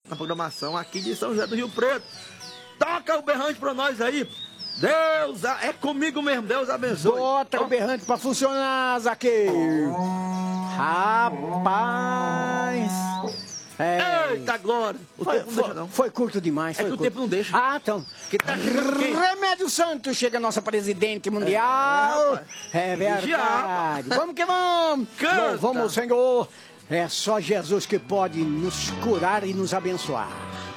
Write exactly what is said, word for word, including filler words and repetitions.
na programação aqui de São José do Rio Preto. Toca o berrante pra nós aí. Deus, é comigo mesmo, Deus abençoe. Bota oh. o berrante pra funcionar, Zaqueu. Rapaz. É. Eita, glória. O foi, tempo não foi, deixa, não. Foi curto demais. É Foi que curto. o tempo não deixa. Ah, então. Que tá Remédio Santo, chega a nossa presidente mundial. É, é verdade. Vamos que vamos. Canta. Vamos, Senhor. É só Jesus que pode nos curar e nos abençoar.